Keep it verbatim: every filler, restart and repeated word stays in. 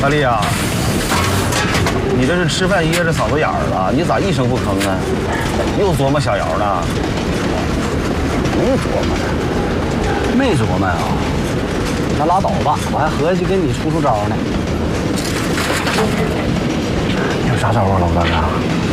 大力啊，你这是吃饭噎着嗓子眼儿了，你咋一声不吭呢？又琢磨小姚呢？ 没琢磨呢，没琢磨呀。那拉倒吧，我还合计跟你出出招呢。 有啥招啊，老哥哥？